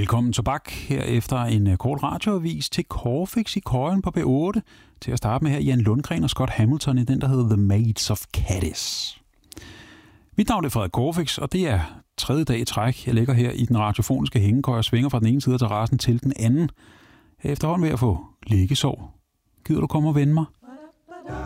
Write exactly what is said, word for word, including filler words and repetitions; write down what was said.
Velkommen tilbage her efter en kort radioavis til Corfix i Køjen på B otte. Til at starte med her Jan Lundgren og Scott Hamilton i den, der hedder The Maids of Cadiz. Mit navn er Frederik Corfix, og det er tredje dag i træk. Jeg ligger her i den radiofoniske hængekøj og svinger fra den ene side af terrassen til den anden. Efterhånden ved at få liggesov. Gider du komme og vende mig?